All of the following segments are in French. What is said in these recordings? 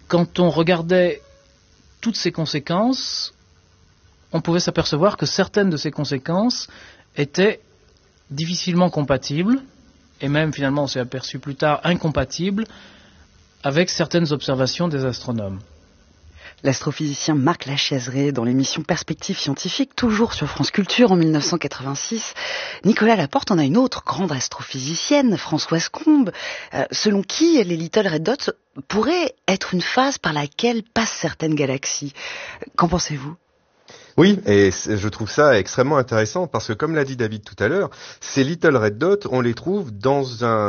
quand on regardait toutes ces conséquences, on pouvait s'apercevoir que certaines de ces conséquences étaient difficilement compatibles, et même finalement on s'est aperçu plus tard incompatibles avec certaines observations des astronomes. L'astrophysicien Marc Lachaiseraie dans l'émission Perspectives scientifiques, toujours sur France Culture en 1986. Nicolas Laporte, on a une autre grande astrophysicienne, Françoise Combe, selon qui les Little Red Dots pourraient être une phase par laquelle passent certaines galaxies. Qu'en pensez-vous ? Oui, et je trouve ça extrêmement intéressant parce que, comme l'a dit David tout à l'heure, ces Little Red Dots, on les trouve dans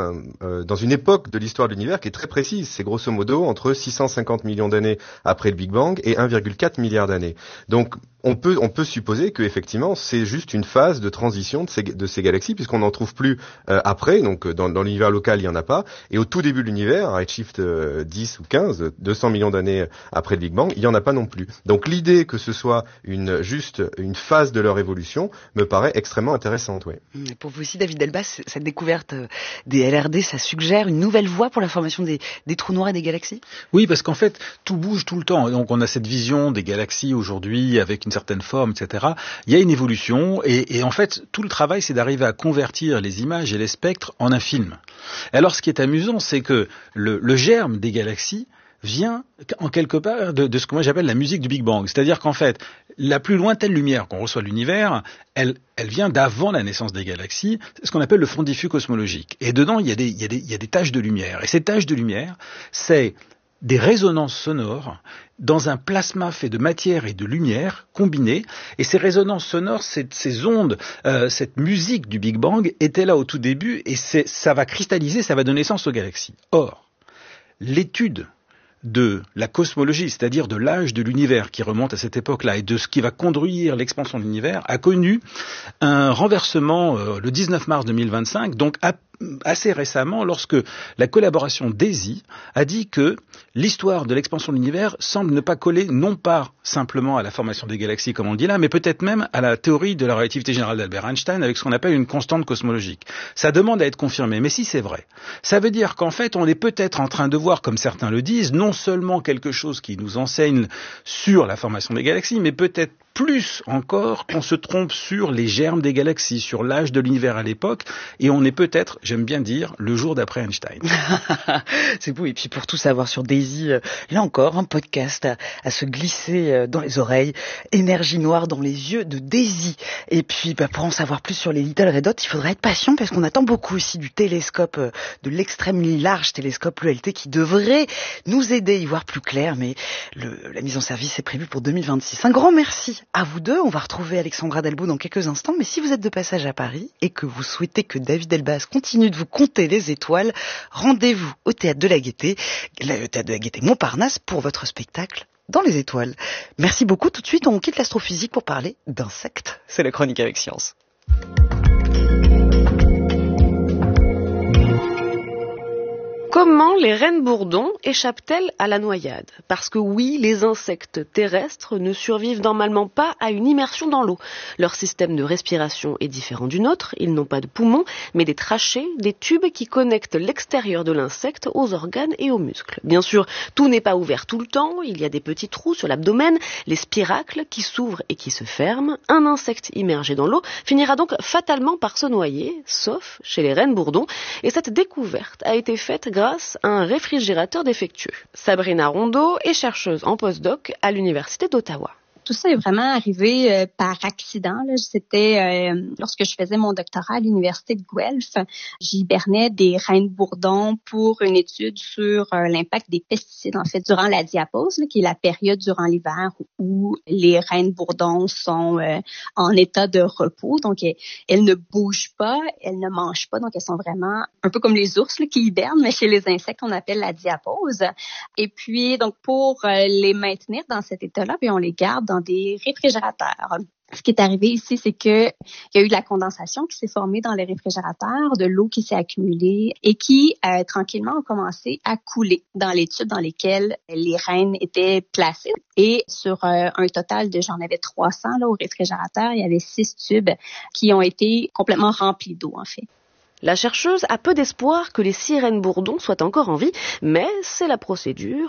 une époque de l'histoire de l'univers qui est très précise. C'est grosso modo entre 650 millions d'années après le Big Bang et 1,4 milliard d'années. Donc, on peut supposer que effectivement c'est juste une phase de transition de ces galaxies puisqu'on n'en trouve plus après, donc dans l'univers local il y en a pas, et au tout début de l'univers, à redshift 10 ou 15, 200 millions d'années après le Big Bang, il y en a pas non plus. Donc l'idée que ce soit juste une phase de leur évolution me paraît extrêmement intéressante, oui. Et pour vous aussi, David Delbas, cette découverte des LRD, ça suggère une nouvelle voie pour la formation des trous noirs et des galaxies ? Oui, parce qu'en fait, tout bouge tout le temps. Donc on a cette vision des galaxies aujourd'hui avec une certaine forme, etc. Il y a une évolution et en fait, tout le travail, c'est d'arriver à convertir les images et les spectres en un film. Et alors, ce qui est amusant, c'est que le germe des galaxies vient en quelque part de ce que moi j'appelle la musique du Big Bang. C'est-à-dire qu'en fait, la plus lointaine lumière qu'on reçoit de l'univers, elle vient d'avant la naissance des galaxies. C'est ce qu'on appelle le front diffus cosmologique. Et dedans, il y a des taches de lumière. Et ces taches de lumière, c'est des résonances sonores dans un plasma fait de matière et de lumière combinées. Et ces résonances sonores, ces ondes, cette musique du Big Bang était là au tout début et ça va cristalliser, ça va donner naissance aux galaxies. Or, l'étude de la cosmologie, c'est-à-dire de l'âge de l'univers qui remonte à cette époque-là et de ce qui va conduire l'expansion de l'univers, a connu un renversement le 19 mars 2025, donc assez récemment, lorsque la collaboration DESI a dit que l'histoire de l'expansion de l'univers semble ne pas coller non pas simplement à la formation des galaxies comme on le dit là, mais peut-être même à la théorie de la relativité générale d'Albert Einstein avec ce qu'on appelle une constante cosmologique. Ça demande à être confirmé, mais si c'est vrai, ça veut dire qu'en fait on est peut-être en train de voir, comme certains le disent, non seulement quelque chose qui nous enseigne sur la formation des galaxies, mais peut-être plus encore qu'on se trompe sur les germes des galaxies, sur l'âge de l'univers à l'époque, et on est peut-être, j'aime bien dire, le jour d'après Einstein. C'est beau, et puis pour tout savoir sur Daisy, là encore, un podcast à se glisser dans les oreilles, énergie noire dans les yeux de Daisy. Et puis pour en savoir plus sur les Little Red Dots, il faudra être patient, parce qu'on attend beaucoup aussi du télescope, de l'extrêmement large télescope LELT, qui devrait nous aider à y voir plus clair, mais la mise en service est prévue pour 2026. Un grand merci à vous deux. On va retrouver Alexandra Delbout dans quelques instants, mais si vous êtes de passage à Paris et que vous souhaitez que David Delbas continue de vous compter les étoiles, rendez-vous au Théâtre de la Gaîté, le Théâtre de la Gaîté Montparnasse, pour votre spectacle dans les étoiles. Merci beaucoup. Tout de suite, on quitte l'astrophysique pour parler d'insectes. C'est la chronique avec Science. Comment les rennes bourdons échappent-elles à la noyade ? Parce que oui, les insectes terrestres ne survivent normalement pas à une immersion dans l'eau. Leur système de respiration est différent du nôtre. Ils n'ont pas de poumons, mais des trachées, des tubes qui connectent l'extérieur de l'insecte aux organes et aux muscles. Bien sûr, tout n'est pas ouvert tout le temps. Il y a des petits trous sur l'abdomen, les spiracles qui s'ouvrent et qui se ferment. Un insecte immergé dans l'eau finira donc fatalement par se noyer, sauf chez les rennes bourdons. Et cette découverte a été faite grâce à un réfrigérateur défectueux. Sabrina Rondeau est chercheuse en postdoc à l'Université d'Ottawa. Tout ça est vraiment arrivé par accident. C'était lorsque je faisais mon doctorat à l'Université de Guelph. J'hibernais des rennes bourdons pour une étude sur l'impact des pesticides, en fait, durant la diapause, qui est la période durant l'hiver où les rennes bourdons sont en état de repos. Donc, elles ne bougent pas, elles ne mangent pas. Donc, elles sont vraiment un peu comme les ours qui hibernent, mais chez les insectes, on appelle la diapause. Et puis, donc, pour les maintenir dans cet état-là, on les garde dans des réfrigérateurs. Ce qui est arrivé ici, c'est que il y a eu de la condensation qui s'est formée dans les réfrigérateurs, de l'eau qui s'est accumulée et qui tranquillement a commencé à couler dans les tubes dans lesquels les rennes étaient placées. Et sur un total de, j'en avais 300 là au réfrigérateur, il y avait 6 tubes qui ont été complètement remplis d'eau en fait. La chercheuse a peu d'espoir que les 6 rennes bourdons soient encore en vie, mais c'est la procédure.